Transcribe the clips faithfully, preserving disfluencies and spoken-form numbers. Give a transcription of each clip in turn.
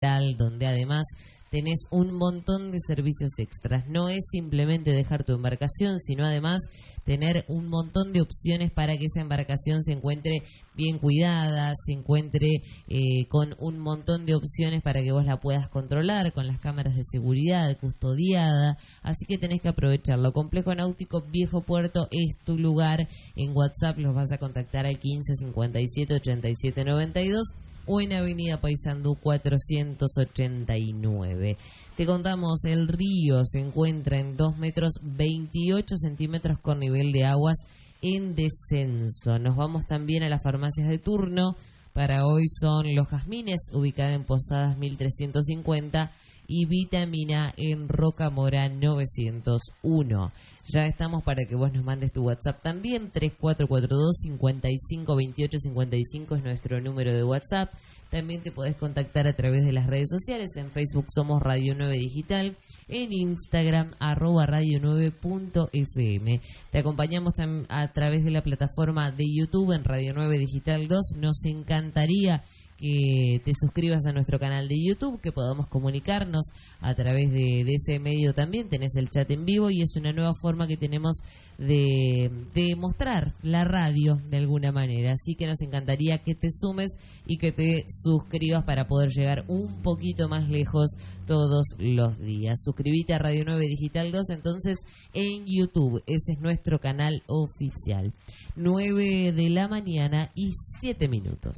donde además tenés un montón de servicios extras. No es simplemente dejar tu embarcación, sino además tener un montón de opciones para que esa embarcación se encuentre bien cuidada, se encuentre eh, con un montón de opciones para que vos la puedas controlar, con las cámaras de seguridad, custodiada. Así que tenés que aprovecharlo. Complejo Náutico Viejo Puerto es tu lugar. En WhatsApp los vas a contactar al quince cincuenta y siete ochenta y siete noventa y dos o en Avenida Paysandú cuatrocientos ochenta y nueve. Te contamos, el río se encuentra en dos metros veintiocho centímetros con nivel de aguas en descenso. Nos vamos también a las farmacias de turno. Para hoy son Los Jazmines, ubicada en Posadas mil trescientos cincuenta, y Vitamina en Rocamora novecientos uno. Ya estamos para que vos nos mandes tu WhatsApp también. Tres cuatro cuatro dos, cinco cinco dos ocho cinco cinco es nuestro número de WhatsApp. También te podés contactar a través de las redes sociales. En Facebook somos Radio nueve Digital. En Instagram, arroba radio nueve punto f m. Te acompañamos tam- a través de la plataforma de YouTube en Radio nueve Digital dos. Nos encantaría que te suscribas a nuestro canal de YouTube, que podamos comunicarnos a través de, de ese medio también. Tenés el chat en vivo y es una nueva forma que tenemos de, de mostrar la radio de alguna manera. Así que nos encantaría que te sumes y que te suscribas para poder llegar un poquito más lejos todos los días. Suscríbete a Radio nueve Digital dos entonces en YouTube. Ese es nuestro canal oficial. nueve de la mañana y siete minutos.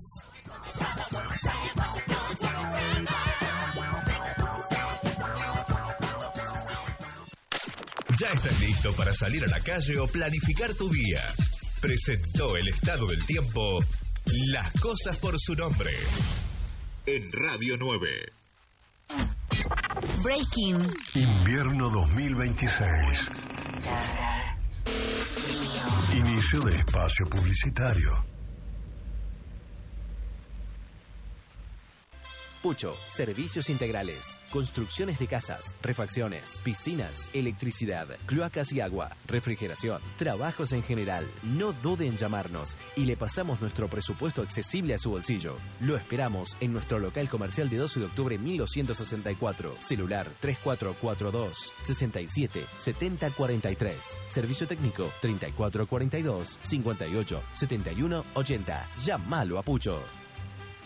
¿Ya estás listo para salir a la calle o planificar tu día? Presentó el estado del tiempo Las Cosas por su Nombre en Radio nueve. Breaking. Invierno dos mil veintiséis. Inicio de espacio publicitario. Pucho, servicios integrales, construcciones de casas, refacciones, piscinas, electricidad, cloacas y agua, refrigeración, trabajos en general. No dude en llamarnos y le pasamos nuestro presupuesto accesible a su bolsillo. Lo esperamos en nuestro local comercial de doce de octubre mil doscientos sesenta y cuatro. Celular tres cuatro cuatro dos, seis siete, siete cero cuatro tres. Servicio técnico treinta y cuatro cuarenta y dos, cincuenta y ocho, setenta y uno ochenta. Llámalo a Pucho.